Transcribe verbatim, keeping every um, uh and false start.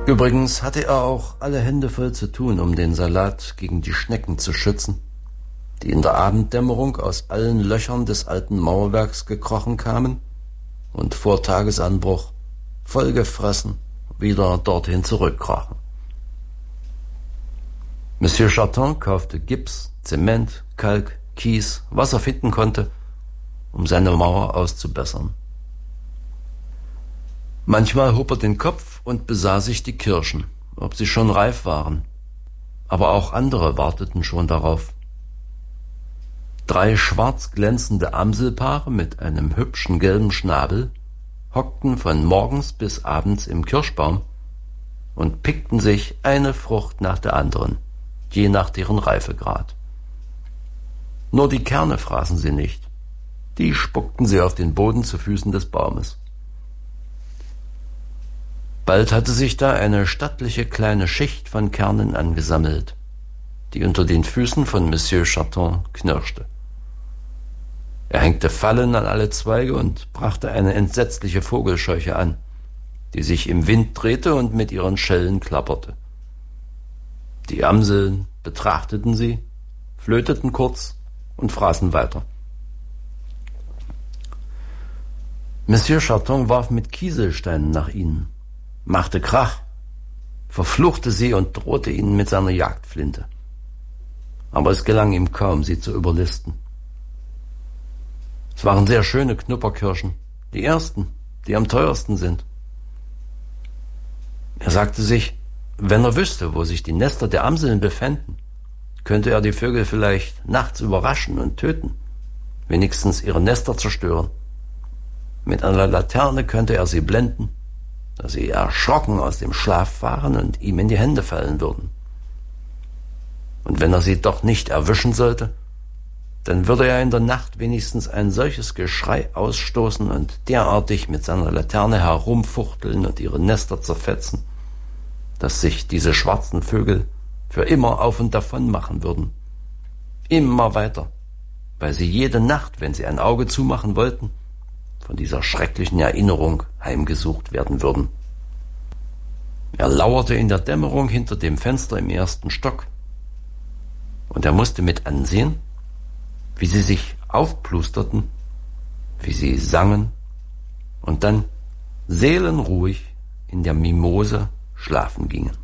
Übrigens hatte er auch alle Hände voll zu tun, um den Salat gegen die Schnecken zu schützen, die in der Abenddämmerung aus allen Löchern des alten Mauerwerks gekrochen kamen und vor Tagesanbruch vollgefressen wieder dorthin zurückkrochen. Monsieur Charton kaufte Gips, Zement, Kalk, Kies, was er finden konnte, um seine Mauer auszubessern. Manchmal hob er den Kopf und besah sich die Kirschen, ob sie schon reif waren. Aber auch andere warteten schon darauf. Drei schwarz glänzende Amselpaare mit einem hübschen gelben Schnabel hockten von morgens bis abends im Kirschbaum und pickten sich eine Frucht nach der anderen, je nach deren Reifegrad. Nur die Kerne fraßen sie nicht. Die spuckten sie auf den Boden zu Füßen des Baumes. Bald hatte sich da eine stattliche kleine Schicht von Kernen angesammelt, die unter den Füßen von Monsieur Charton knirschte. Er hängte Fallen an alle Zweige und brachte eine entsetzliche Vogelscheuche an, die sich im Wind drehte und mit ihren Schellen klapperte. Die Amseln betrachteten sie, flöteten kurz und fraßen weiter. Monsieur Charton warf mit Kieselsteinen nach ihnen, machte Krach, verfluchte sie und drohte ihnen mit seiner Jagdflinte. Aber es gelang ihm kaum, sie zu überlisten. Es waren sehr schöne Knupperkirschen, die ersten, die am teuersten sind. Er sagte sich, wenn er wüsste, wo sich die Nester der Amseln befänden, könnte er die Vögel vielleicht nachts überraschen und töten, wenigstens ihre Nester zerstören. Mit einer Laterne könnte er sie blenden, dass sie erschrocken aus dem Schlaf fahren und ihm in die Hände fallen würden. Und wenn er sie doch nicht erwischen sollte, dann würde er in der Nacht wenigstens ein solches Geschrei ausstoßen und derartig mit seiner Laterne herumfuchteln und ihre Nester zerfetzen, dass sich diese schwarzen Vögel für immer auf und davon machen würden. Immer weiter, weil sie jede Nacht, wenn sie ein Auge zumachen wollten, von dieser schrecklichen Erinnerung heimgesucht werden würden. Er lauerte in der Dämmerung hinter dem Fenster im ersten Stock, und er musste mit ansehen, wie sie sich aufplusterten, wie sie sangen und dann seelenruhig in der Mimose schlafen gingen.